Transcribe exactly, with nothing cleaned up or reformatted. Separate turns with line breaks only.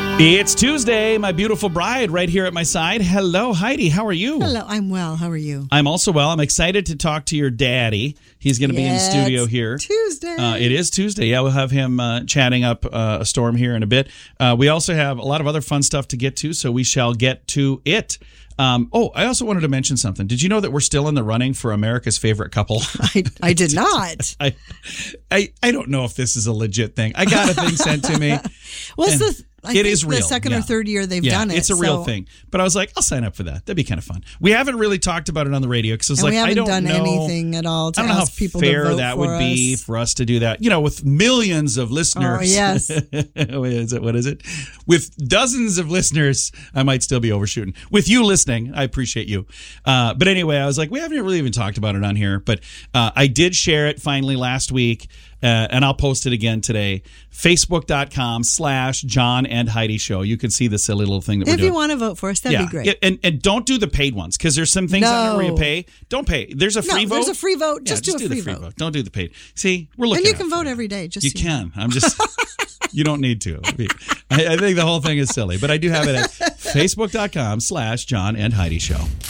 It's Tuesday, my beautiful bride right here at my side. Hello, Heidi. How are you?
Hello, I'm well. How are you?
I'm also well. I'm excited to talk to your daddy. He's going to be in the
Yeah,
studio
it's
here.
Tuesday.
Uh, it is Tuesday. Yeah, we'll have him uh, chatting up uh, a storm here in a bit. Uh, we also have a lot of other fun stuff to get to, so we shall get to it. Um, oh, I also wanted to mention something. Did you know that we're still in the running for America's favorite couple?
I, I did not.
I, I I don't know if this is a legit thing. I got a thing sent to me.
What's
and
the? I
it
think
is
the
real.
second
yeah.
or third year they've
yeah,
done it.
It's a real
so.
thing. But I was like, I'll sign up for that. That'd be kind of fun. We haven't really talked about it on the radio because I was
And
like,
we haven't
I don't
done
know
anything at all to
I don't know how
ask people
fair
to vote
that
for
would be
us.
for us to do that. You know, with millions of listeners.
Oh, yes.
What is it? What is it? With dozens of listeners, I might still be overshooting. With you listening, I appreciate you. Uh, but anyway, I was like, we haven't really even talked about it on here. But uh, I did share it finally last week. Uh, and I'll post it again today. Facebook.com slash John and Heidi Show. You can see the silly little thing that we're
If
doing.
you want to vote for us, that'd
yeah.
be great.
Yeah, and, and don't do the paid ones because there's some things on there where you
No.
pay. Don't pay. There's a free
no,
vote.
there's a free vote.
Yeah,
Just, do a
do
free,
the free
vote.
vote. Don't do the paid. See, we're looking
And you
out
can
for
vote
you.
every day. Just
You
so know.
can. I'm just... You don't need to. I, I think the whole thing is silly. But I do have it at Facebook.com slash John and Heidi Show.